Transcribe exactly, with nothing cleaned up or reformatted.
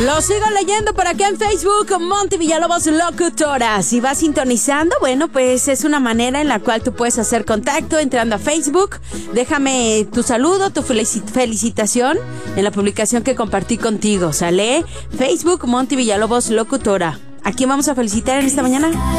Lo sigo leyendo por acá en Facebook, Monty Villalobos Locutora. Si vas sintonizando, bueno, pues es una manera en la cual tú puedes hacer contacto entrando a Facebook. Déjame tu saludo, tu felici- felicitación en la publicación que compartí contigo, ¿sale? Facebook, Monty Villalobos Locutora. ¿A quién vamos a felicitar en esta mañana?